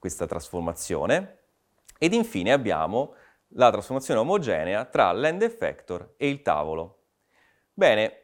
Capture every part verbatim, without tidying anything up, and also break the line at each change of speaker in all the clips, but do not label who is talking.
questa trasformazione. Ed infine abbiamo la trasformazione omogenea tra l'end effector e il tavolo. Bene,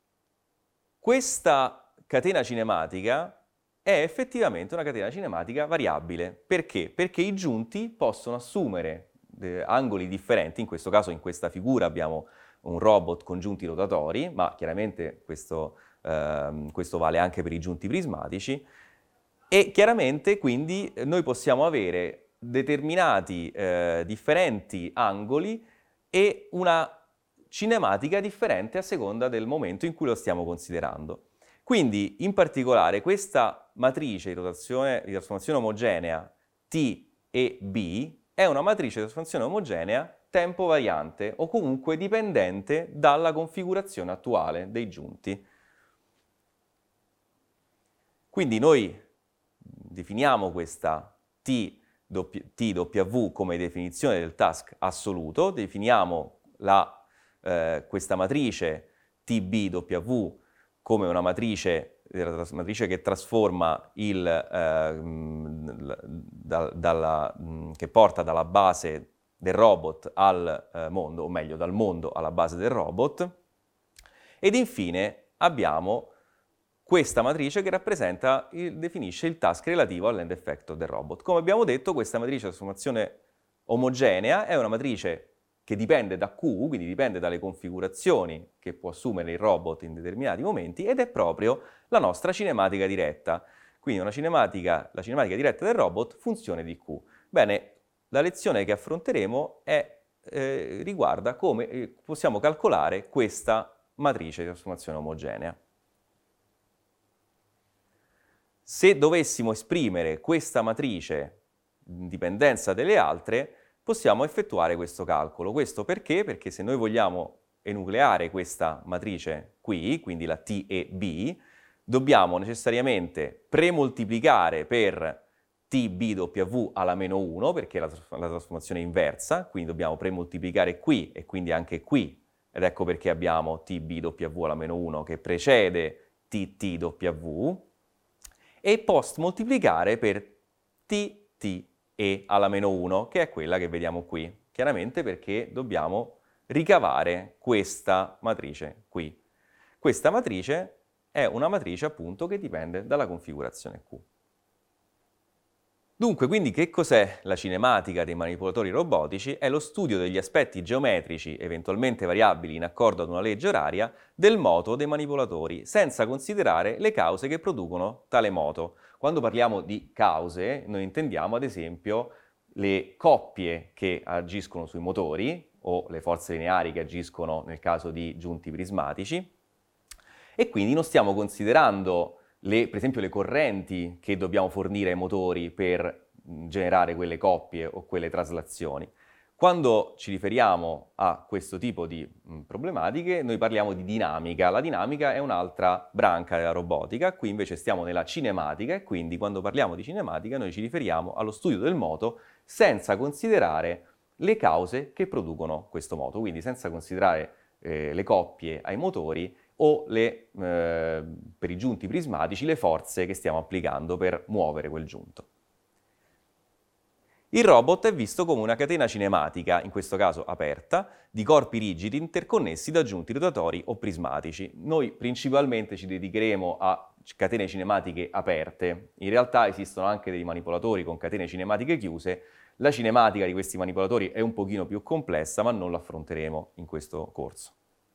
questa catena cinematica è effettivamente una catena cinematica variabile. Perché? Perché i giunti possono assumere eh, angoli differenti, in questo caso in questa figura abbiamo un robot con giunti rotatori, ma chiaramente questo, ehm, questo vale anche per i giunti prismatici, e chiaramente quindi noi possiamo avere determinati eh, differenti angoli e una cinematica differente a seconda del momento in cui lo stiamo considerando. Quindi, in particolare, questa matrice di rotazione di trasformazione omogenea T e B è una matrice di trasformazione omogenea tempo variante o comunque dipendente dalla configurazione attuale dei giunti. Quindi noi definiamo questa T W come definizione del task assoluto, definiamo la, eh, questa matrice T B W come una matrice, matrice che trasforma il, eh, da, dalla, che porta dalla base del robot al eh, mondo, o meglio dal mondo alla base del robot, ed infine abbiamo questa matrice che rappresenta, il, definisce il task relativo all'end effector del robot. Come abbiamo detto, questa matrice di trasformazione omogenea è una matrice che dipende da Q, quindi dipende dalle configurazioni che può assumere il robot in determinati momenti, ed è proprio la nostra cinematica diretta. Quindi una cinematica, la cinematica diretta del robot, funzione di Q. Bene, la lezione che affronteremo è, eh, riguarda come eh, possiamo calcolare questa matrice di trasformazione omogenea. Se dovessimo esprimere questa matrice in dipendenza delle altre, possiamo effettuare questo calcolo. Questo perché? Perché se noi vogliamo enucleare questa matrice qui, quindi la T e B, dobbiamo necessariamente premoltiplicare per T B W alla meno uno, perché la, la trasformazione è inversa, quindi dobbiamo premoltiplicare qui e quindi anche qui, ed ecco perché abbiamo T B W alla meno uno che precede T T W, e post moltiplicare per T T E alla meno uno, che è quella che vediamo qui, chiaramente perché dobbiamo ricavare questa matrice qui. Questa matrice è una matrice appunto che dipende dalla configurazione Q. Dunque, quindi che cos'è la cinematica dei manipolatori robotici? È lo studio degli aspetti geometrici, eventualmente variabili in accordo ad una legge oraria, del moto dei manipolatori, senza considerare le cause che producono tale moto. Quando parliamo di cause, noi intendiamo ad esempio le coppie che agiscono sui motori, o le forze lineari che agiscono nel caso di giunti prismatici, e quindi non stiamo considerando Le, per esempio le correnti che dobbiamo fornire ai motori per generare quelle coppie o quelle traslazioni. Quando ci riferiamo a questo tipo di mh, problematiche, noi parliamo di dinamica. La dinamica è un'altra branca della robotica, qui invece stiamo nella cinematica e quindi quando parliamo di cinematica noi ci riferiamo allo studio del moto senza considerare le cause che producono questo moto, quindi senza considerare eh, le coppie ai motori o le, eh, per i giunti prismatici le forze che stiamo applicando per muovere quel giunto. Il robot è visto come una catena cinematica, in questo caso aperta, di corpi rigidi interconnessi da giunti rotatori o prismatici. Noi principalmente ci dedicheremo a catene cinematiche aperte. In realtà esistono anche dei manipolatori con catene cinematiche chiuse. La cinematica di questi manipolatori è un pochino più complessa, ma non l'affronteremo in questo corso.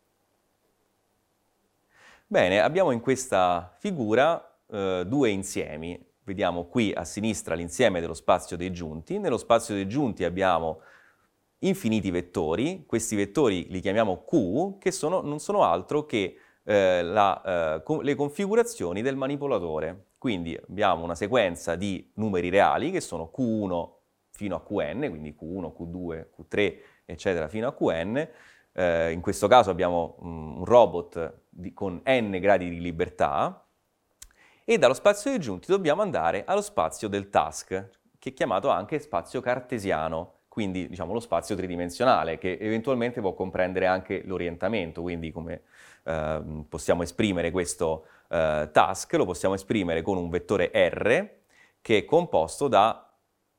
Bene, abbiamo in questa figura eh, due insiemi. Vediamo qui a sinistra l'insieme dello spazio dei giunti. Nello spazio dei giunti abbiamo infiniti vettori. Questi vettori li chiamiamo Q, che sono, non sono altro che eh, la, eh, co- le configurazioni del manipolatore. Quindi abbiamo una sequenza di numeri reali che sono Q uno fino a Qn, quindi Q uno, Q due, Q tre, eccetera, fino a Qn. Eh, in questo caso abbiamo um, un robot di, con n gradi di libertà, e dallo spazio dei giunti dobbiamo andare allo spazio del task, che è chiamato anche spazio cartesiano, quindi diciamo lo spazio tridimensionale, che eventualmente può comprendere anche l'orientamento, quindi come eh, possiamo esprimere questo eh, task, lo possiamo esprimere con un vettore R, che è composto da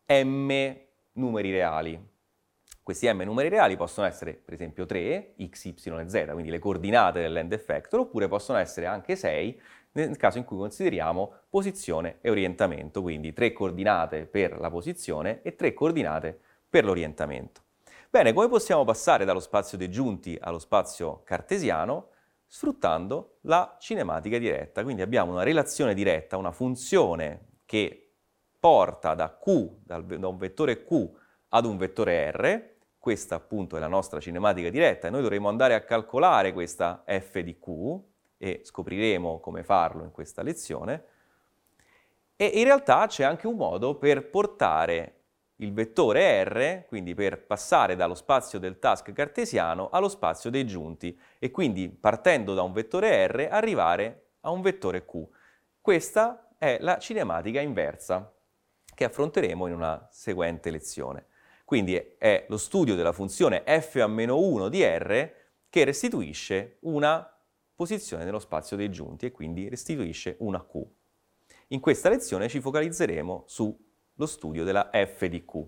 m numeri reali. Questi m numeri reali possono essere per esempio tre, x, y e z, quindi le coordinate dell'end effector, oppure possono essere anche sei nel caso in cui consideriamo posizione e orientamento, quindi tre coordinate per la posizione e tre coordinate per l'orientamento. Bene, come possiamo passare dallo spazio dei giunti allo spazio cartesiano? Sfruttando la cinematica diretta, quindi abbiamo una relazione diretta, una funzione che porta da Q, dal, da un vettore Q ad un vettore R, questa appunto è la nostra cinematica diretta e noi dovremo andare a calcolare questa f di Q e scopriremo come farlo in questa lezione. E in realtà c'è anche un modo per portare il vettore R, quindi per passare dallo spazio del task cartesiano allo spazio dei giunti e quindi partendo da un vettore R arrivare a un vettore Q. Questa è la cinematica inversa che affronteremo in una seguente lezione. Quindi è lo studio della funzione f a meno uno di R che restituisce una posizione nello spazio dei giunti e quindi restituisce una Q. In questa lezione ci focalizzeremo sullo studio della f di Q.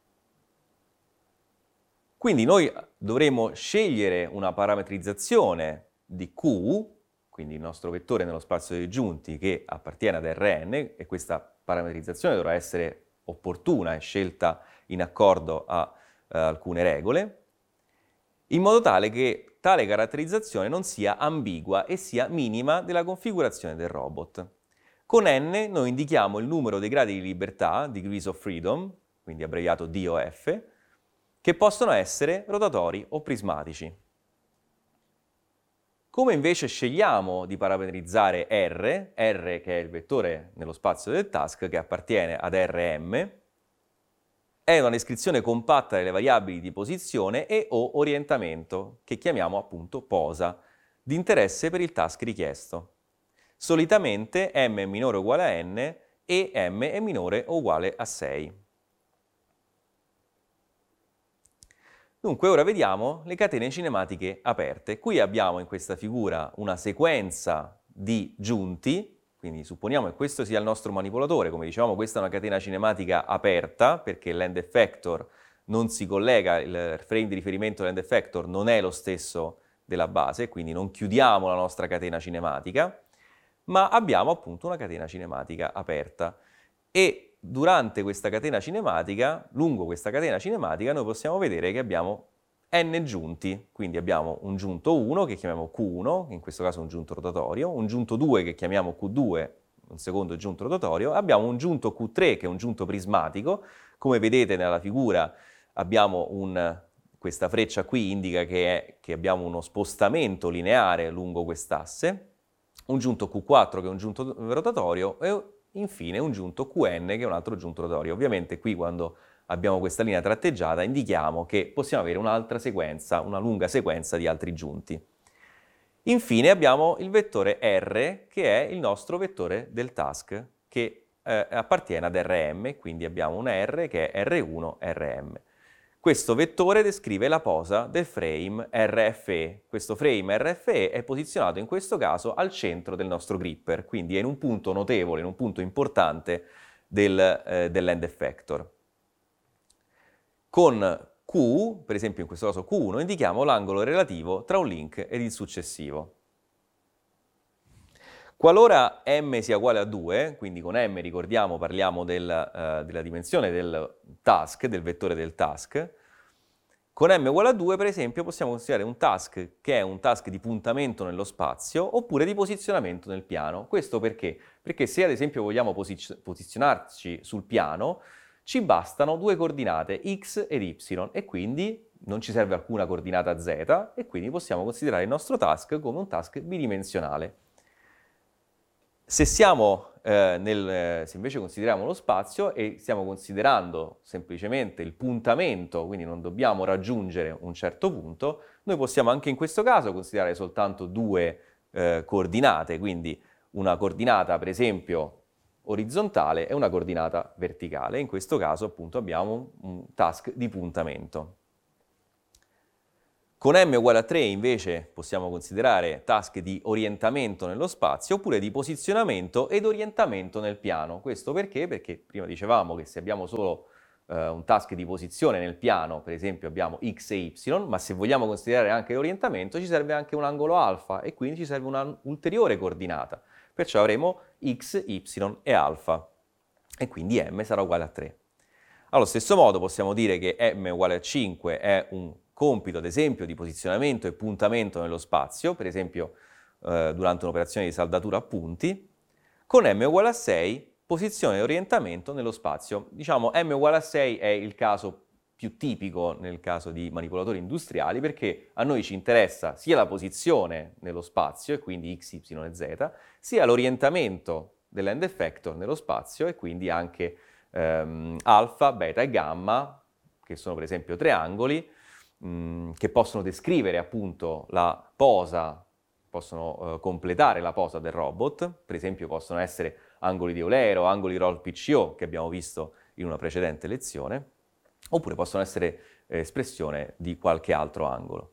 Quindi noi dovremo scegliere una parametrizzazione di Q, quindi il nostro vettore nello spazio dei giunti che appartiene ad Rn, e questa parametrizzazione dovrà essere opportuna e scelta in accordo a eh, alcune regole, in modo tale che tale caratterizzazione non sia ambigua e sia minima della configurazione del robot. Con n noi indichiamo il numero dei gradi di libertà, degrees of freedom, quindi abbreviato D O F, che possono essere rotatori o prismatici. Come invece scegliamo di parametrizzare R, R che è il vettore nello spazio del task che appartiene ad Rm, è una descrizione compatta delle variabili di posizione e o orientamento, che chiamiamo appunto posa, di interesse per il task richiesto. Solitamente m è minore o uguale a n e m è minore o uguale a sei. Dunque ora vediamo le catene cinematiche aperte. Qui abbiamo in questa figura una sequenza di giunti, quindi supponiamo che questo sia il nostro manipolatore, come dicevamo questa è una catena cinematica aperta perché l'end effector non si collega, il frame di riferimento dell'end effector non è lo stesso della base, quindi non chiudiamo la nostra catena cinematica, ma abbiamo appunto una catena cinematica aperta. E durante questa catena cinematica, lungo questa catena cinematica, noi possiamo vedere che abbiamo n giunti, quindi abbiamo un giunto uno che chiamiamo Q uno, in questo caso un giunto rotatorio, un giunto due che chiamiamo Q due, un secondo giunto rotatorio, abbiamo un giunto Q tre che è un giunto prismatico, come vedete nella figura abbiamo un, questa freccia qui indica che, è, che abbiamo uno spostamento lineare lungo quest'asse, un giunto Q quattro che è un giunto rotatorio e infine un giunto Q N che è un altro giunto rotatorio. Ovviamente qui quando abbiamo questa linea tratteggiata indichiamo che possiamo avere un'altra sequenza, una lunga sequenza di altri giunti. Infine abbiamo il vettore R che è il nostro vettore del task che eh, appartiene ad Rm, quindi abbiamo un R che è R uno R M. Questo vettore descrive la posa del frame R F E. Questo frame R F E è posizionato in questo caso al centro del nostro gripper, quindi è in un punto notevole, in un punto importante del, eh, dell'end effector. Con Q, per esempio in questo caso Q uno, indichiamo l'angolo relativo tra un link ed il successivo. Qualora m sia uguale a due, quindi con m ricordiamo parliamo del, uh, della dimensione del task, del vettore del task, con m uguale a due per esempio possiamo considerare un task che è un task di puntamento nello spazio oppure di posizionamento nel piano. Questo perché? Perché se ad esempio vogliamo posiz- posizionarci sul piano ci bastano due coordinate x ed y e quindi non ci serve alcuna coordinata z e quindi possiamo considerare il nostro task come un task bidimensionale. Se, siamo, eh, nel, se invece consideriamo lo spazio e stiamo considerando semplicemente il puntamento, quindi non dobbiamo raggiungere un certo punto, noi possiamo anche in questo caso considerare soltanto due eh, coordinate, quindi una coordinata per esempio orizzontale e una coordinata verticale. In questo caso appunto abbiamo un task di puntamento. Con m uguale a tre invece possiamo considerare task di orientamento nello spazio oppure di posizionamento ed orientamento nel piano. Questo perché? Perché prima dicevamo che se abbiamo solo eh, un task di posizione nel piano, per esempio abbiamo x e y, ma se vogliamo considerare anche l'orientamento ci serve anche un angolo alfa e quindi ci serve una ulteriore coordinata. Perciò avremo x, y e alfa e quindi m sarà uguale a tre. Allo stesso modo possiamo dire che m uguale a cinque è un compito, ad esempio, di posizionamento e puntamento nello spazio, per esempio eh, durante un'operazione di saldatura a punti, con m uguale a sei, posizione e orientamento nello spazio. Diciamo m uguale a sei è il caso più tipico nel caso di manipolatori industriali, perché a noi ci interessa sia la posizione nello spazio, e quindi x, y e z, sia l'orientamento dell'end effector nello spazio, e quindi anche ehm, alfa, beta e gamma, che sono per esempio triangoli, mh, che possono descrivere appunto la posa, possono eh, completare la posa del robot, per esempio possono essere angoli di Eulero, angoli roll P C O, che abbiamo visto in una precedente lezione, oppure possono essere eh, espressione di qualche altro angolo.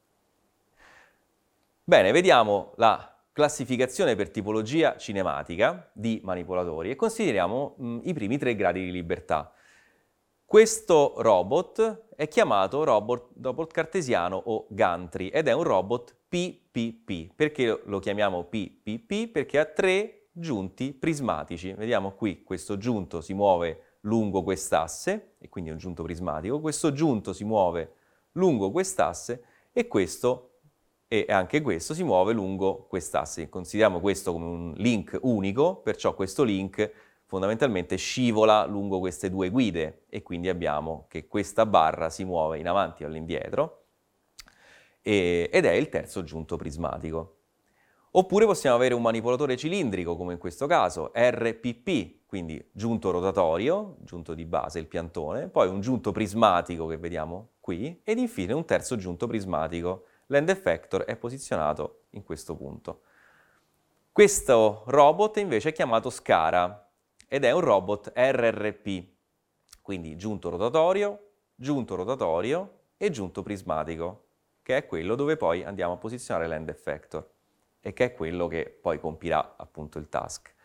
Bene, vediamo la classificazione per tipologia cinematica di manipolatori e consideriamo mh, i primi tre gradi di libertà. Questo robot è chiamato robot, robot cartesiano o gantry ed è un robot P P P. Perché lo chiamiamo P P P? Perché ha tre giunti prismatici. Vediamo qui, questo giunto si muove lungo quest'asse, e quindi è un giunto prismatico, questo giunto si muove lungo quest'asse e questo e anche questo si muove lungo quest'asse. Consideriamo questo come un link unico, perciò questo link fondamentalmente scivola lungo queste due guide e quindi abbiamo che questa barra si muove in avanti o all'indietro e, ed è il terzo giunto prismatico. Oppure possiamo avere un manipolatore cilindrico, come in questo caso, R P P, quindi giunto rotatorio, giunto di base, il piantone, poi un giunto prismatico che vediamo qui, ed infine un terzo giunto prismatico. L'end effector è posizionato in questo punto. Questo robot invece è chiamato SCARA ed è un robot R R P, quindi giunto rotatorio, giunto rotatorio e giunto prismatico, che è quello dove poi andiamo a posizionare l'end effector e che è quello che poi compirà appunto il task.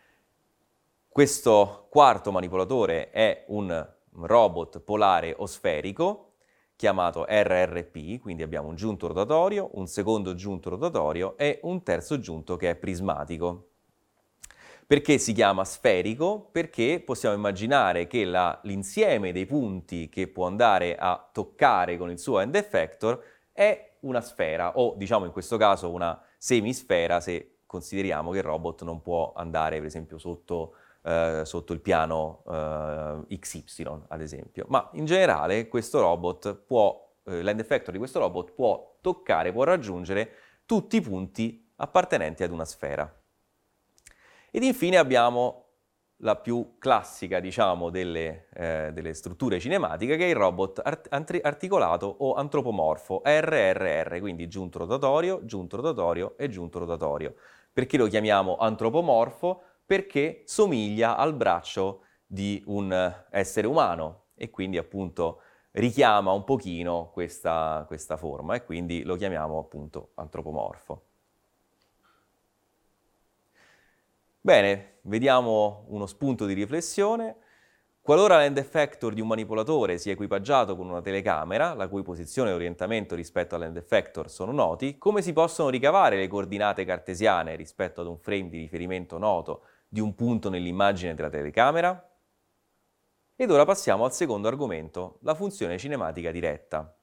Questo quarto manipolatore è un robot polare o sferico chiamato R R P, quindi abbiamo un giunto rotatorio, un secondo giunto rotatorio e un terzo giunto che è prismatico. Perché si chiama sferico? Perché possiamo immaginare che la, l'insieme dei punti che può andare a toccare con il suo end effector è una sfera, o diciamo in questo caso una semisfera, se consideriamo che il robot non può andare per esempio sotto, eh, sotto il piano eh, X Y, ad esempio. Ma in generale questo robot può, eh, l'end effector di questo robot può toccare, può raggiungere tutti i punti appartenenti ad una sfera. Ed infine abbiamo la più classica, diciamo, delle, eh, delle strutture cinematiche, che è il robot art- articolato o antropomorfo, R R R, quindi giunto rotatorio, giunto rotatorio e giunto rotatorio. Perché lo chiamiamo antropomorfo? Perché somiglia al braccio di un essere umano e quindi appunto richiama un pochino questa, questa forma e quindi lo chiamiamo appunto antropomorfo. Bene, vediamo uno spunto di riflessione. Qualora l'end effector di un manipolatore sia equipaggiato con una telecamera, la cui posizione e orientamento rispetto all'end effector sono noti, come si possono ricavare le coordinate cartesiane rispetto ad un frame di riferimento noto di un punto nell'immagine della telecamera? Ed ora passiamo al secondo argomento, la funzione cinematica diretta.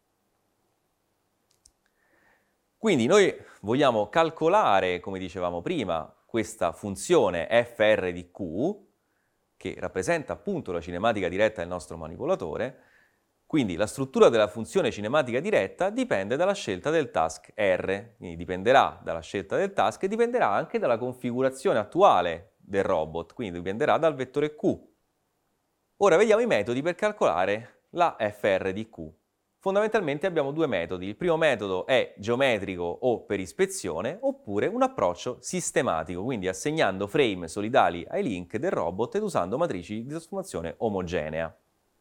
Quindi noi vogliamo calcolare, come dicevamo prima, questa funzione F R di Q, che rappresenta appunto la cinematica diretta del nostro manipolatore. Quindi la struttura della funzione cinematica diretta dipende dalla scelta del task R, quindi dipenderà dalla scelta del task e dipenderà anche dalla configurazione attuale del robot, quindi dipenderà dal vettore Q. Ora vediamo i metodi per calcolare la F R di Q. Fondamentalmente abbiamo due metodi. Il primo metodo è geometrico o per ispezione, oppure un approccio sistematico, quindi assegnando frame solidali ai link del robot ed usando matrici di trasformazione omogenea.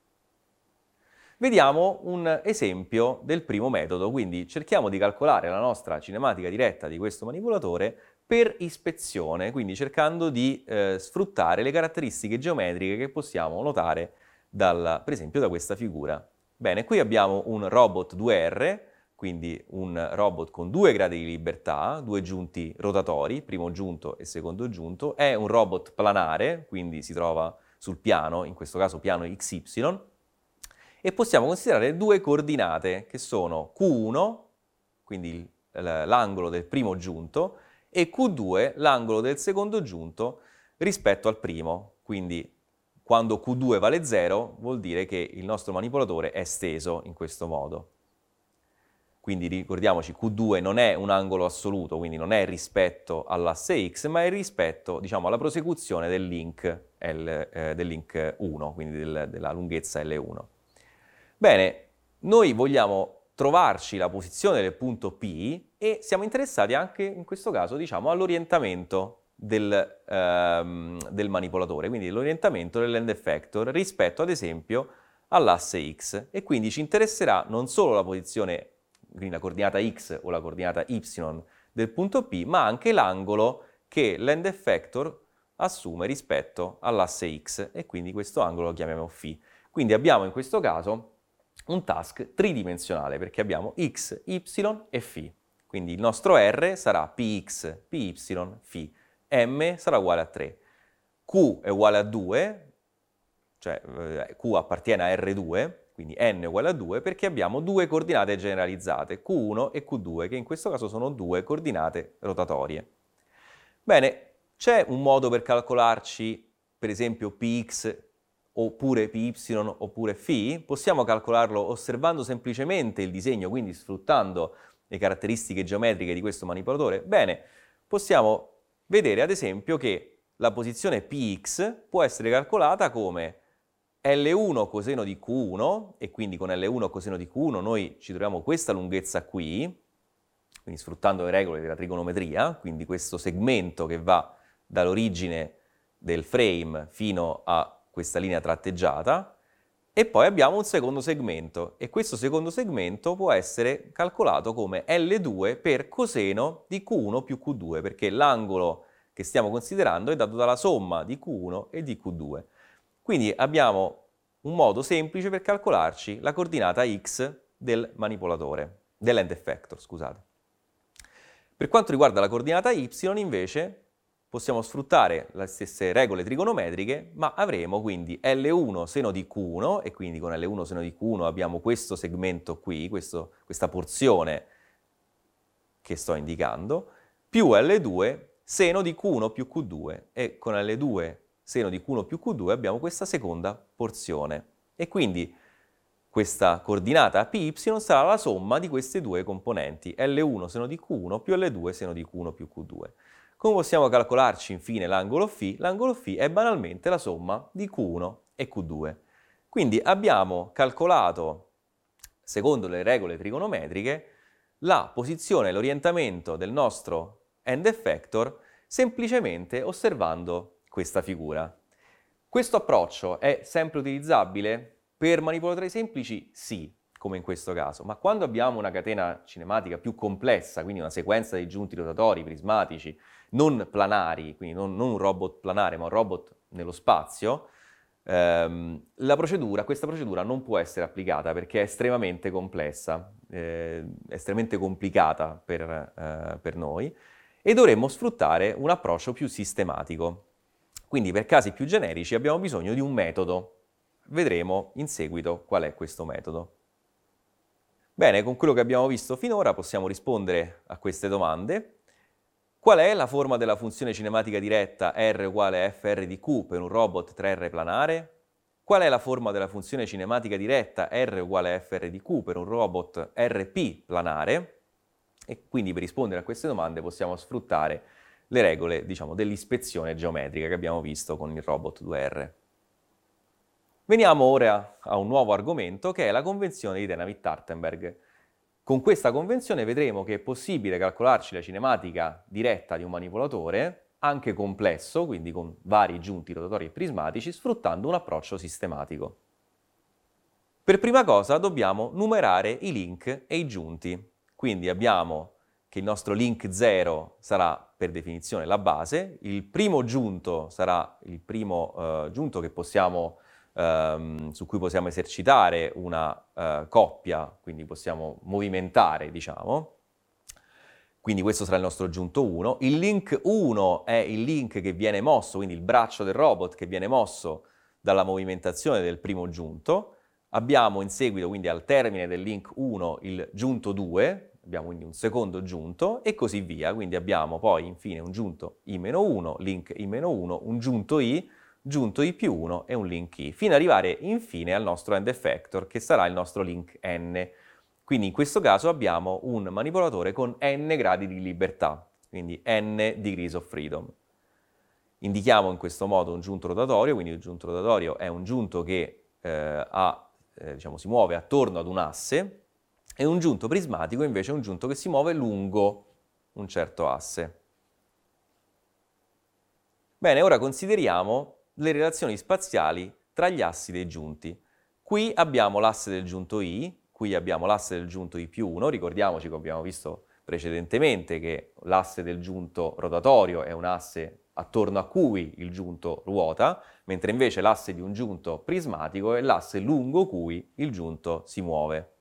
Vediamo un esempio del primo metodo, quindi cerchiamo di calcolare la nostra cinematica diretta di questo manipolatore per ispezione, quindi cercando di eh, sfruttare le caratteristiche geometriche che possiamo notare dalla, per esempio da questa figura. Bene, qui abbiamo un robot due R, quindi un robot con due gradi di libertà, due giunti rotatori, primo giunto e secondo giunto, è un robot planare, quindi si trova sul piano, in questo caso piano X Y, e possiamo considerare due coordinate che sono Q uno, quindi l'angolo del primo giunto, e Q due, l'angolo del secondo giunto rispetto al primo. Quindi quando Q due vale zero vuol dire che il nostro manipolatore è steso in questo modo. Quindi ricordiamoci, Q due non è un angolo assoluto, quindi non è rispetto all'asse X, ma è rispetto, diciamo, alla prosecuzione del link, L, eh, del link uno, quindi del, della lunghezza L uno. Bene, noi vogliamo trovarci la posizione del punto P e siamo interessati anche, in questo caso, diciamo, all'orientamento del, ehm, del manipolatore, quindi l'orientamento dell'end effector rispetto, ad esempio, all'asse X. E quindi ci interesserà non solo la posizione, quindi la coordinata X o la coordinata Y del punto P, ma anche l'angolo che l'end effector assume rispetto all'asse X, e quindi questo angolo lo chiamiamo φ. Quindi abbiamo in questo caso un task tridimensionale, perché abbiamo X, Y e φ. Quindi il nostro R sarà Px, Py, φ. M sarà uguale a tre. Q è uguale a due, cioè eh, Q appartiene a R due, quindi n è uguale a due, perché abbiamo due coordinate generalizzate, Q uno e Q due, che in questo caso sono due coordinate rotatorie. Bene, c'è un modo per calcolarci, per esempio, Px oppure Py oppure φ? Possiamo calcolarlo osservando semplicemente il disegno, quindi sfruttando le caratteristiche geometriche di questo manipolatore? Bene, possiamo vedere ad esempio che la posizione Px può essere calcolata come L uno coseno di Q uno, e quindi con L uno coseno di Q uno noi ci troviamo questa lunghezza qui, quindi sfruttando le regole della trigonometria, quindi questo segmento che va dall'origine del frame fino a questa linea tratteggiata, e poi abbiamo un secondo segmento, e questo secondo segmento può essere calcolato come L due per coseno di Q uno più Q due, perché l'angolo che stiamo considerando è dato dalla somma di Q uno e di Q due. Quindi abbiamo un modo semplice per calcolarci la coordinata X del manipolatore, dell'end effector, scusate. Per quanto riguarda la coordinata Y, invece, possiamo sfruttare le stesse regole trigonometriche, ma avremo quindi L uno seno di Q uno, e quindi con L uno seno di Q uno abbiamo questo segmento qui, questo, questa porzione che sto indicando, più L due seno di Q uno più Q due, e con L due seno di Q uno più Q due abbiamo questa seconda porzione. E quindi questa coordinata Py sarà la somma di queste due componenti, L uno seno di Q uno più L due seno di Q uno più Q due. Come possiamo calcolarci infine l'angolo φ? L'angolo φ è banalmente la somma di Q uno e Q due. Quindi abbiamo calcolato, secondo le regole trigonometriche, la posizione e l'orientamento del nostro end effector semplicemente osservando questa figura. Questo approccio è sempre utilizzabile? Per manipolatori semplici sì, come in questo caso, ma quando abbiamo una catena cinematica più complessa, quindi una sequenza di giunti rotatori, prismatici, non planari, quindi non, non un robot planare, ma un robot nello spazio, ehm, la procedura, questa procedura non può essere applicata perché è estremamente complessa, eh, estremamente complicata per, eh, per noi, e dovremmo sfruttare un approccio più sistematico. Quindi per casi più generici abbiamo bisogno di un metodo. Vedremo in seguito qual è questo metodo. Bene, con quello che abbiamo visto finora possiamo rispondere a queste domande. Qual è la forma della funzione cinematica diretta R uguale a F R di Q per un robot tre R planare? Qual è la forma della funzione cinematica diretta R uguale a F R di Q per un robot R P planare? E quindi per rispondere a queste domande possiamo sfruttare le regole, diciamo, dell'ispezione geometrica che abbiamo visto con il robot due R. Veniamo ora a un nuovo argomento che è la convenzione di Dynamit-Hartenberg. Con questa convenzione vedremo che è possibile calcolarci la cinematica diretta di un manipolatore, anche complesso, quindi con vari giunti rotatori e prismatici, sfruttando un approccio sistematico. Per prima cosa dobbiamo numerare i link e i giunti. Quindi abbiamo che il nostro link zero sarà per definizione la base, il primo giunto sarà il primo eh, giunto che possiamo ehm, su cui possiamo esercitare una eh, coppia, quindi possiamo movimentare, diciamo. Quindi questo sarà il nostro aggiunto uno. Il link uno è il link che viene mosso, quindi il braccio del robot che viene mosso dalla movimentazione del primo giunto. Abbiamo in seguito, quindi al termine del link uno, il giunto due, abbiamo quindi un secondo giunto e così via. Quindi abbiamo poi infine un giunto i meno uno, link i meno uno, un giunto i, giunto i più uno e un link i, fino ad arrivare infine al nostro end effector, che sarà il nostro link n. Quindi in questo caso abbiamo un manipolatore con n gradi di libertà, quindi n degrees of freedom. Indichiamo in questo modo un giunto rotatorio, quindi il giunto rotatorio è un giunto che eh, ha, eh, diciamo, si muove attorno ad un asse, e un giunto prismatico invece è un giunto che si muove lungo un certo asse. Bene, ora consideriamo le relazioni spaziali tra gli assi dei giunti. Qui abbiamo l'asse del giunto I, qui abbiamo l'asse del giunto I più uno, ricordiamoci che abbiamo visto precedentemente che l'asse del giunto rotatorio è un asse attorno a cui il giunto ruota, mentre invece l'asse di un giunto prismatico è l'asse lungo cui il giunto si muove.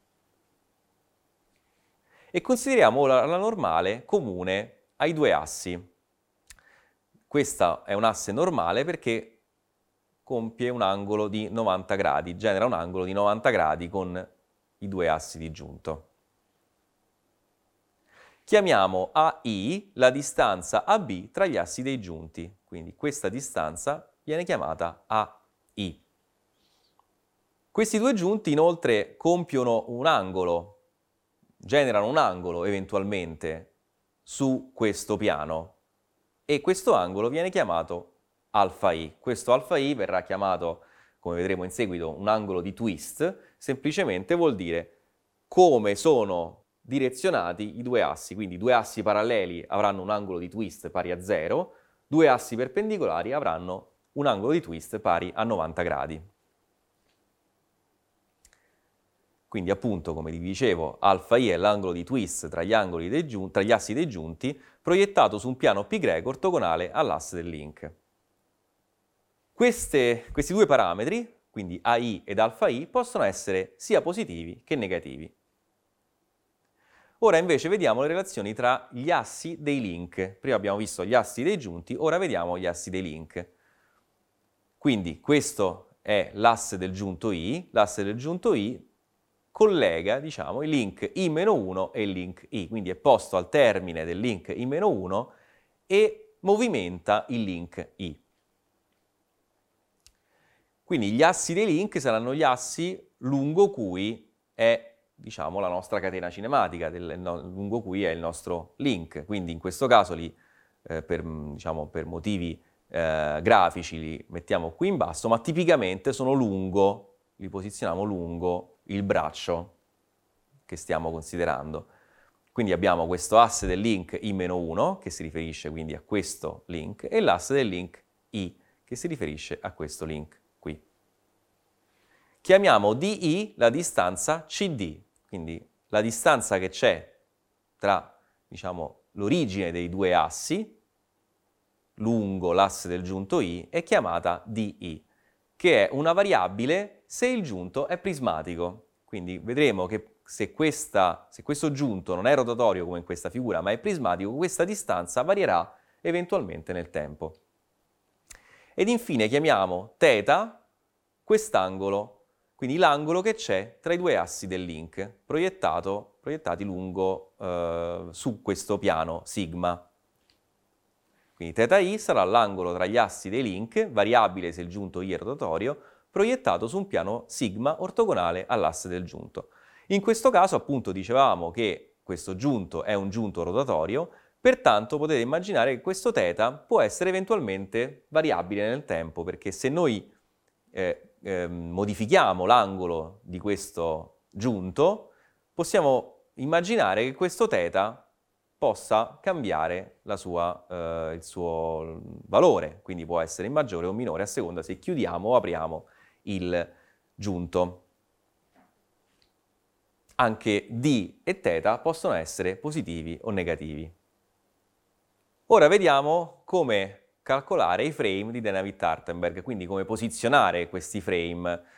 E consideriamo ora la normale comune ai due assi. Questa è un asse normale perché compie un angolo di novanta gradi, genera un angolo di novanta gradi con i due assi di giunto. Chiamiamo A I la distanza A B tra gli assi dei giunti, quindi questa distanza viene chiamata A I. Questi due giunti inoltre compiono un angolo, generano un angolo eventualmente su questo piano e questo angolo viene chiamato alfa I. Questo alfa I verrà chiamato, come vedremo in seguito, un angolo di twist, semplicemente vuol dire come sono direzionati i due assi, quindi due assi paralleli avranno un angolo di twist pari a zero, due assi perpendicolari avranno un angolo di twist pari a novanta gradi. Quindi appunto, come vi dicevo, alfa I è l'angolo di twist tra gli, angoli dei giun- tra gli assi dei giunti proiettato su un piano π greco ortogonale all'asse del link. Queste, questi due parametri, quindi A I ed alfa I, possono essere sia positivi che negativi. Ora invece vediamo le relazioni tra gli assi dei link. Prima abbiamo visto gli assi dei giunti, ora vediamo gli assi dei link. Quindi questo è l'asse del giunto I, l'asse del giunto I collega, diciamo, il link I meno uno e il link I, quindi è posto al termine del link I meno uno e movimenta il link I. Quindi gli assi dei link saranno gli assi lungo cui è, diciamo, la nostra catena cinematica, del, no, lungo cui è il nostro link. Quindi in questo caso li, eh, per, diciamo, per motivi eh, grafici li mettiamo qui in basso, ma tipicamente sono lungo, li posizioniamo lungo il braccio che stiamo considerando. Quindi abbiamo questo asse del link I meno uno, che si riferisce quindi a questo link, e l'asse del link I, che si riferisce a questo link qui. Chiamiamo D I la distanza C D, quindi la distanza che c'è tra, diciamo, l'origine dei due assi, lungo l'asse del giunto I, è chiamata D I, che è una variabile se il giunto è prismatico. Quindi vedremo che se, questa, se questo giunto non è rotatorio come in questa figura, ma è prismatico, questa distanza varierà eventualmente nel tempo. Ed infine chiamiamo θ quest'angolo, quindi l'angolo che c'è tra i due assi del link, proiettato, proiettati lungo eh, su questo piano sigma. Quindi θi sarà l'angolo tra gli assi dei link, variabile se il giunto I è rotatorio, proiettato su un piano sigma ortogonale all'asse del giunto. In questo caso, appunto, dicevamo che questo giunto è un giunto rotatorio, pertanto potete immaginare che questo θ può essere eventualmente variabile nel tempo, perché se noi eh, eh, modifichiamo l'angolo di questo giunto, possiamo immaginare che questo θ possa cambiare la sua, eh, il suo valore, quindi può essere maggiore o minore a seconda se chiudiamo o apriamo il giunto. Anche D e θ possono essere positivi o negativi. Ora vediamo come calcolare i frame di Dynamic Tartenberg, quindi come posizionare questi frame